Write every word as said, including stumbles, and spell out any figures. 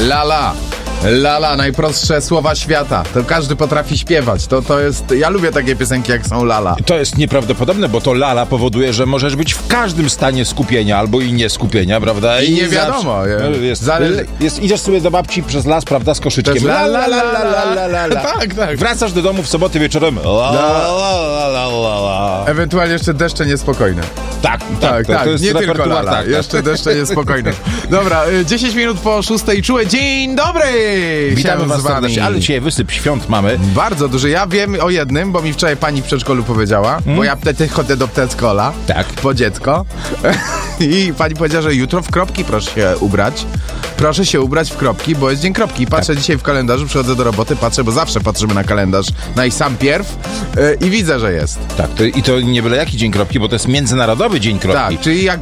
Lala. Lala, najprostsze słowa świata. To każdy potrafi śpiewać. To, to jest... Ja lubię takie piosenki, jak są Lala. To jest nieprawdopodobne, bo to lala powoduje, że możesz być w każdym stanie skupienia albo i nieskupienia, prawda? I nie wiadomo. Zawsze, jest, Zale... jest, idziesz sobie do babci przez las, prawda, z koszyczkiem. La, La, la, la, la, la, la, la. Tak, tak. Wracasz do domu w sobotę wieczorem. La, la, la, la, la, la. Ewentualnie jeszcze deszcze niespokojne. Tak, tak, Tak, to, tak, to jest nie tylko repertuar, Lala. tak, tak. Jeszcze deszcze niespokojne. Dobra, y, dziesięć minut po szóstej czułe. Dzień dobry! Witamy Się was z wami. serdecznie, ale dzisiaj wysyp świąt mamy. Bardzo duży. Ja wiem o jednym, bo mi wczoraj pani w przedszkolu powiedziała, Hmm? bo ja wtedy chodzę do przedszkola. Tak. Po dziecko. I pani powiedziała, że jutro w kropki proszę się ubrać. Proszę się ubrać w kropki, bo jest dzień kropki. Patrzę Tak. dzisiaj w kalendarzu, przychodzę do roboty, patrzę, bo zawsze patrzymy na kalendarz, na i sam pierw yy, i widzę, że jest. Tak, to, i to nie byle jaki dzień kropki, bo to jest Międzynarodowy Dzień Kropki. Tak, czyli jak